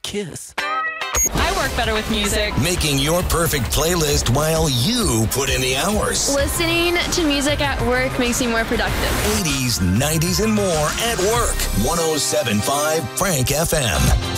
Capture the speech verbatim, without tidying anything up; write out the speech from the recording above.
kiss. I work better with music. Making your perfect playlist while you put in the hours. Listening to music at work makes me more productive. eighties, nineties, and more at work. one oh seven point five Frank F M.